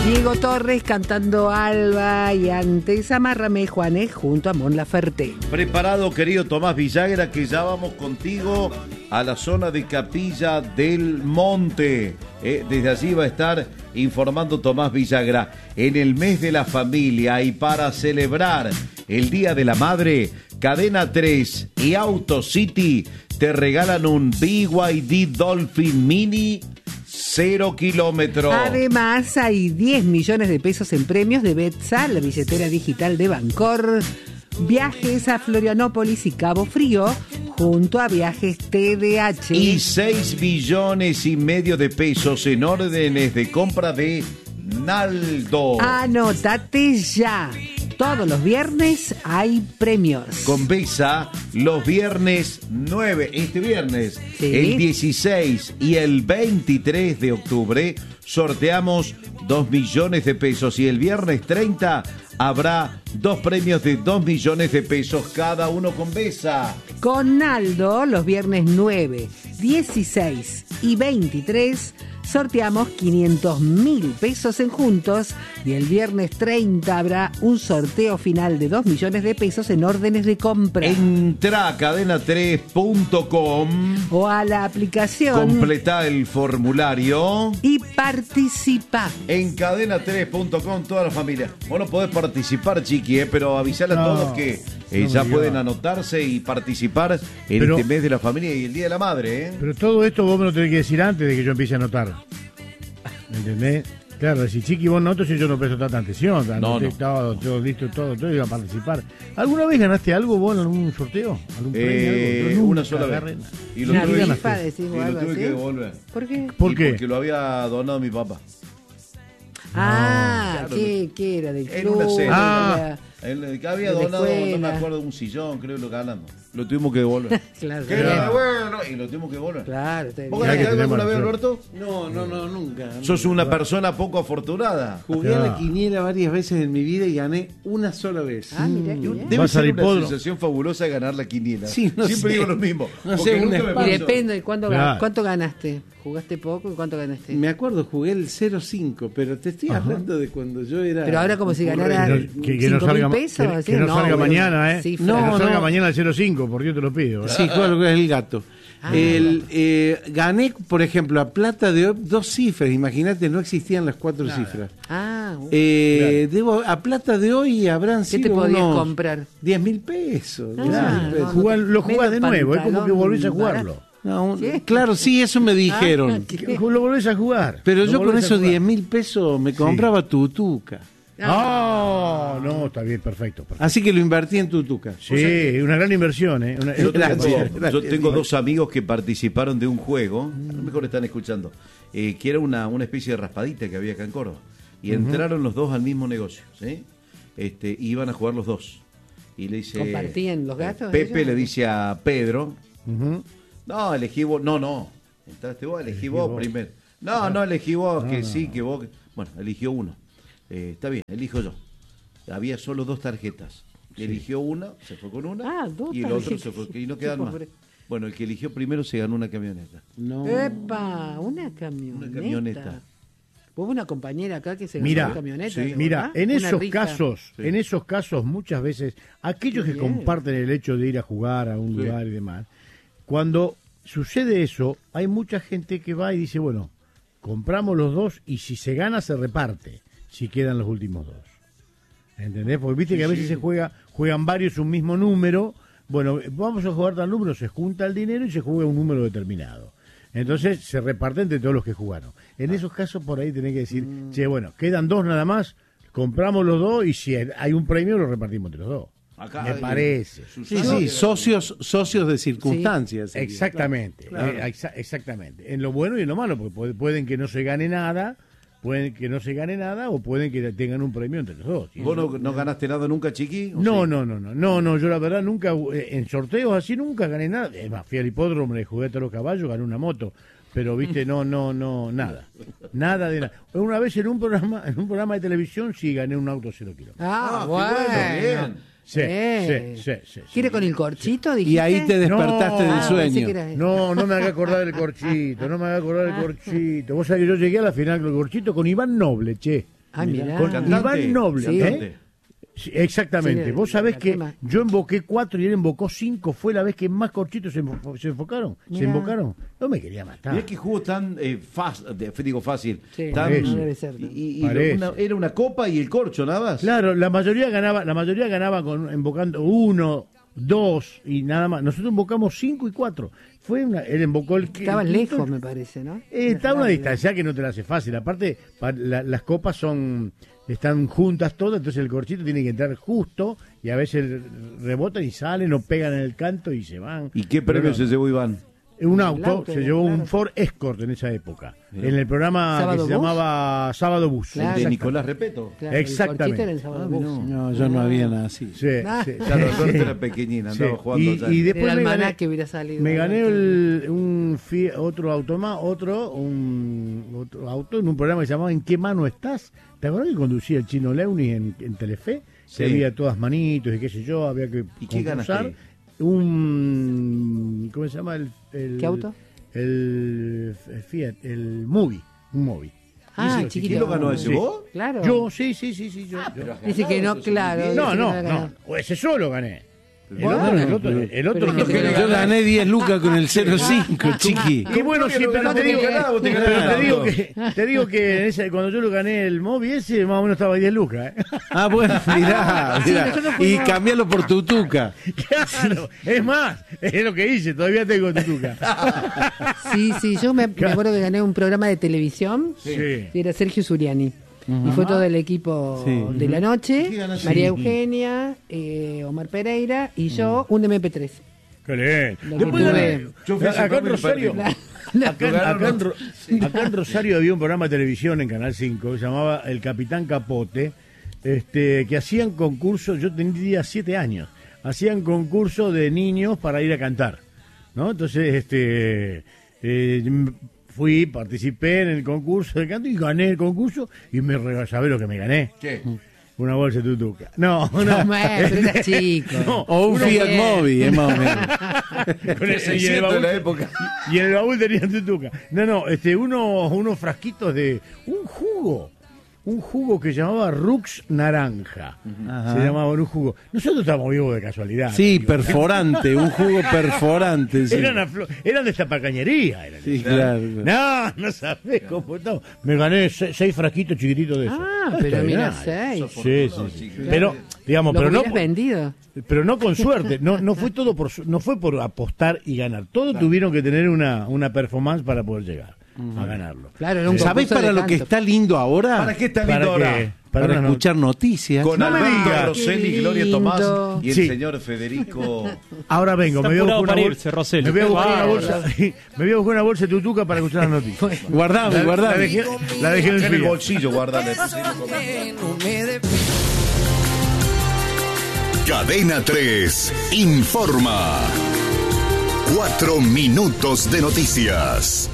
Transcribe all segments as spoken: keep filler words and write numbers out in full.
Diego Torres cantando Alba y antes Amárrame Juanes junto a Mon Laferte. Preparado, querido Tomás Villagra, que ya vamos contigo a la zona de Capilla del Monte. Eh, desde allí va a estar informando Tomás Villagra. En el mes de la familia y para celebrar el Día de la Madre, Cadena tres y Auto City te regalan un B Y D Dolphin Mini cero kilómetros. Además, hay diez millones de pesos en premios de Betsa, la billetera digital de Bancor. Viajes a Florianópolis y Cabo Frío, junto a Viajes T D H. Y seis billones y medio de pesos en órdenes de compra de Naldo. Anótate ya. Todos los viernes hay premios. Con Besa, los viernes nueve, este viernes, sí. El dieciséis y el veintitrés de octubre, sorteamos dos millones de pesos. Y el viernes treinta habrá dos premios de dos millones de pesos cada uno con Besa. Con Naldo, los viernes nueve, dieciséis y veintitrés, sorteamos quinientos mil pesos en Juntos y el viernes treinta habrá un sorteo final de dos millones de pesos en órdenes de compra. Entra a cadena tres punto com o a la aplicación. Completa el formulario y participa. En cadena tres punto com toda la familia. Vos no podés participar, Chiqui, eh, pero avisale no, a todos que eh, no ya pueden anotarse y participar en pero, este mes de la familia y el Día de la Madre. ¿eh? Pero todo esto vos me lo tenés que decir antes de que yo empiece a anotar. ¿Me entendés? Claro, si Chiqui vos notas y yo no presto tanta atención. No, no. Todo, todo listo, todo, todo iba a participar. ¿Alguna vez ganaste algo vos en algún sorteo? ¿Algún eh, premio? Algo? Una sola vez. Y lo, tuve, rifa, y lo tuve que devolver. ¿Por qué? ¿Por qué? Porque lo había donado mi papá. Ah, no, claro, ¿qué, ¿qué era? ¿Del club? Una cena. Ah. El que había donado, no me acuerdo, un sillón, creo que lo ganamos. Lo tuvimos que devolver. Claro. ¿Qué era? Bueno, y lo tuvimos que devolver. Claro. ¿Vos ganaste algo alguna vez, Alberto? No, no, no, nunca. Sos una persona poco afortunada. Jugué a la quiniela varias veces en mi vida y gané una sola vez. Ah, mira, qué bien. Debe ser una sensación fabulosa ganar la quiniela. Sí, no Siempre sé. digo lo mismo. No sé, nunca me una... pasó. Y depende de cuánto, Claro. cuánto ganaste. ¿Jugaste poco y cuánto ganaste? Me acuerdo, jugué el cero cinco, pero te estoy hablando de cuando yo era... Pero ahora como si ganara que, que no salga, pesos, que, así, que no no, salga bueno, mañana, ¿eh? sí, no, no, no salga no. mañana el cero cinco, por Dios te lo pido. ¿eh? Sí, claro que es el gato. Ah, el, eh, gané, por ejemplo, a plata de hoy, dos cifras, imagínate, no existían las cuatro Nada. cifras. Ah, Eh, debo, a plata de hoy habrán ¿qué sido te podías unos comprar? diez mil pesos. Ah, diez mil no, pesos. Jugar- lo jugás de menos nuevo, es como que pantalón volvés a barato. jugarlo. No, un- ¿Sí? Claro, sí, eso me dijeron. Ah, ¿qué? Lo volvés a jugar. Pero Lo yo con volvés a esos jugar. diez mil pesos me compraba tutuca. No, no, está bien, perfecto. perfecto. Así que lo invertí en tutuca. Sí, una gran inversión, ¿eh? Una, es otra Gracias. inversión. Yo, yo tengo dos amigos que participaron de un juego, a lo mejor están escuchando, eh, que era una, una especie de raspadita que había acá en Córdoba. Y uh-huh. entraron los dos al mismo negocio, ¿sí? Este, iban a jugar los dos. Y le dice... ¿Compartían los gastos? Pepe ellos? le dice a Pedro, Uh-huh. no, elegí vos, no, no, entraste vos, elegí, Elegí vos, vos. primero. No, no, elegí vos, No, que no. sí, que vos... Bueno, eligió uno. Eh, está bien, elijo yo. Había solo dos tarjetas. Eligió una, se fue con una, Ah, dos y el otro tarjetas. se fue, y no quedan Qué más. pobre. Bueno, el que eligió primero se ganó una camioneta. No. ¡Epa! Una camioneta. Una camioneta. Hubo una compañera acá que se Mira, ganó una camioneta. sí. ¿te Mira, acordás? en Una esos rica. casos, Sí. en esos casos muchas veces aquellos Qué que bien. comparten el hecho de ir a jugar a un Sí. lugar y demás, cuando sucede eso, hay mucha gente que va y dice, bueno, compramos los dos y si se gana se reparte, si quedan los últimos dos. ¿Entendés? Porque viste Sí, que a veces sí. se juega, juegan varios un mismo número, bueno, vamos a jugar tal número, se junta el dinero y se juega un número determinado. Entonces se reparte entre todos los que jugaron. En Ah. esos casos por ahí tenés que decir, Mm. che, bueno, quedan dos nada más, compramos los dos y si hay un premio lo repartimos entre los dos. Acá, Me eh, parece. Sí, Susana sí, era- socios, socios de circunstancias. sería. Exactamente, Claro. eh, exa- exactamente. En lo bueno y en lo malo, porque puede- pueden que no se gane nada, pueden que no se gane nada o pueden que tengan un premio entre los dos. Y ¿Vos eso- no, no ganaste nada nunca, Chiqui? ¿O No, sí? no, no, no, no, no, yo la verdad nunca, eh, en sorteos así nunca gané nada. Es más, fui al hipódromo, le jugué a todos los caballos, gané una moto, pero viste, no, no, no, nada, nada de nada. Una vez en un programa, en un programa de televisión sí gané un auto cero kilómetros. Ah, Ah, qué bueno. bueno, bien. Sí, Eh. sí, sí, sí, sí. ¿Quiere con el corchito? Dijiste? Y ahí te despertaste No. del Ah, sueño. pensé que era eso. No, no me haga acordar del corchito, no me haga acordar del corchito. Vos sabés que yo llegué a la final con el corchito con Iván Noble, che. Ah, mirá. Con Cantante. Iván Noble. Sí. ¿eh? Sí, exactamente. Sí, Vos sabés la que tema. yo invoqué cuatro y él invocó cinco. Fue la vez que más corchitos se, enfo- se enfocaron. Se Mirá. invocaron. No me quería matar. Mirá que juego tan eh, fácil, digo fácil. Sí, tan, Parece. no debe ser. ¿no? y, y Parece. una- era una copa y el corcho, nada más. Claro, la mayoría ganaba, la mayoría ganaba con invocando uno, dos y nada más. Nosotros invocamos cinco y cuatro. Fue una, él invocó el que Estabas el quinto- lejos, me parece, ¿no? Eh, está a una Claro. distancia que no te la hace fácil. Aparte, pa- la- las copas son están juntas todas, entonces el corchito tiene que entrar justo y a veces rebotan y salen o pegan en el canto y se van. ¿Y qué Pero premio no, se llevó Iván? Un El auto, auto, se llevó claro. un Ford Escort en esa época. Mirá. En el programa ¿Sábado que se Bus? llamaba Sábado Bus. Claro. El de Exactamente. Nicolás Repeto. Claro, Exactamente. El corchito era el sábado Ah, bus. no. No, yo no había nada así. Sí, Ah. sí. Claro, Alberto era pequeñín, andaba Sí. jugando Y, ya. y después Era me el gané, maná que hubiera salido. me gané el, un Fiat- otro auto más, otro, un, otro auto en un programa que se llamaba ¿En qué mano estás? ¿Te acuerdas que conducía el Chino Leuni en, en Telefe? Sí. Se veía todas manitos y qué sé yo, había que ¿Y qué concursar. ganaste? Un, ¿cómo se llama? El, el- ¿Qué auto? El, Fiat, el Mobi, un Mobi. Ah, Ese- chiquito. ¿Quién lo ganó ese? Sí. ¿Vos? Claro. Yo, sí, sí, sí, sí. Yo, yo. Dice que no, claro. dice No, que no, había ganado. no. O ese solo gané. El Bueno, otro, el otro, pero- el otro pero no que quería le Yo ganar. gané diez lucas con el cero cinco, chiqui. Qué bueno, sí, pero ganó te digo, porque ganaba, vos te pero ganabas te digo todo. que, te digo que en ese- cuando yo lo gané el móvil ese, más o menos estaba diez lucas. ¿eh? Ah, bueno, mirá, mirá. nosotros Y fuimos- cambiarlo por tutuca. Claro, es más, es lo que hice, todavía tengo tutuca. Sí, sí, yo me, me acuerdo que gané un programa de televisión. Sí. Y era Sergio Suriani. Y fue todo el equipo Sí. de la noche. ¿Qué ganaste? María Sí. Eugenia, eh, Omar Pereira y yo un M P tres. Qué bien. Lo que Después tuve- gané- Yo fui a ese acá en premio y Rosario, perdí. acá, en- acá en Ro- acá en Rosario había un programa de televisión en Canal cinco que se llamaba El Capitán Capote, este, que hacían concursos, yo tenía siete años, hacían concursos de niños para ir a cantar, ¿no? Entonces, este, eh, m- fui, participé en el concurso de canto y gané el concurso y me regalé, ¿sabés lo que me gané? ¿Qué? Una bolsa de tutuca. No, no. Bueno, pero eras chico. No, O un uno- Fiat bien. Mobi, es más o menos. Con el- y, en el seiscientos baúl, de la época. y en el baúl tenían tutuca. No, no, este, unos, unos frasquitos de un jugo. Un jugo que llamaba Rux Naranja. Ajá. Se llamaba un jugo. Nosotros estamos vivos de casualidad. Sí, digo. perforante, un jugo perforante. Sí, Eran, a flo- eran de esta pacañería. Eran. sí claro. No, no sabés cómo estamos. Me gané se- seis frasquitos chiquititos de eso. Ah, pero mira, seis. Sí, sí, sí. Pero, digamos, ¿Lo pero no, hubieras vendido? pero no con suerte. No, no fue todo por, su- no fue por apostar y ganar. Todos tuvieron que tener una, una performance para poder llegar a ganarlo. Claro, era un ¿Sabés concurso de para lo que canto. está lindo ahora? ¿Para qué está Para lindo que- ahora? Para, una no- escuchar noticias. Con No me Alberto digas. Rosselli, Qué Gloria Tomás lindo. y el Sí. señor Federico. Ahora vengo, Está me voy a apurado buscar para una irse, bolsa. Rosselli. Me voy a buscar una Bárbaro. bolsa. Me voy a buscar una bolsa de tutuca para escuchar las noticias. Guardame, La, la guardame. dejé, la dejé en En el el frío. bolsillo, guardale. Cadena tres informa. Cuatro minutos de noticias.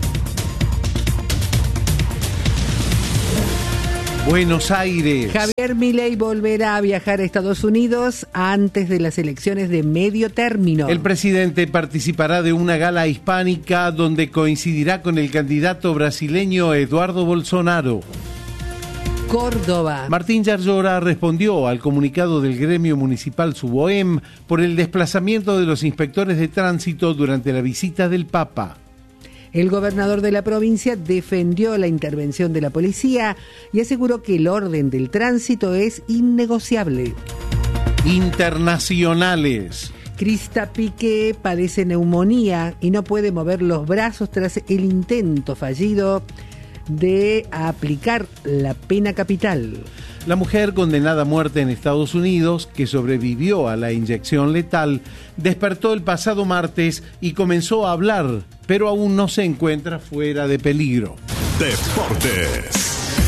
Buenos Aires. Javier Milei volverá a viajar a Estados Unidos antes de las elecciones de medio término. El presidente participará de una gala hispánica donde coincidirá con el candidato brasileño Eduardo Bolsonaro. Córdoba. Martín Yarlora respondió al comunicado del gremio municipal Suboem por el desplazamiento de los inspectores de tránsito durante la visita del Papa. El gobernador de la provincia defendió la intervención de la policía y aseguró que el orden del tránsito es innegociable. Internacionales. Crista Piqué padece neumonía y no puede mover los brazos tras el intento fallido de aplicar la pena capital. La mujer condenada a muerte en Estados Unidos, que sobrevivió a la inyección letal, despertó el pasado martes y comenzó a hablar, pero aún no se encuentra fuera de peligro. Deportes.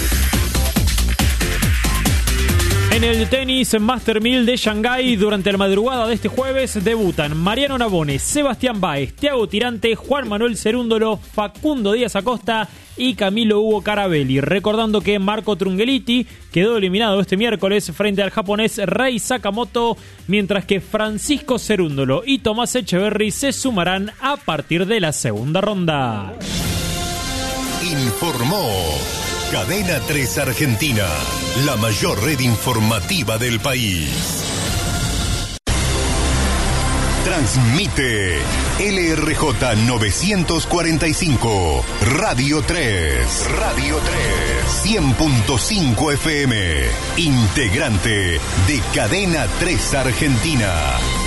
En el tenis Master mil de Shanghái, durante la madrugada de este jueves, debutan Mariano Navone, Sebastián Báez, Thiago Tirante, Juan Manuel Cerúndolo, Facundo Díaz Acosta y Camilo Hugo Carabelli. Recordando que Marco Trungelliti quedó eliminado este miércoles frente al japonés Rei Sakamoto, mientras que Francisco Cerúndolo y Tomás Echeverry se sumarán a partir de la segunda ronda. Informó Cadena tres Argentina, la mayor red informativa del país. Transmite L R J novecientos cuarenta y cinco, Radio tres. Radio tres. cien punto cinco F M. Integrante de Cadena tres Argentina.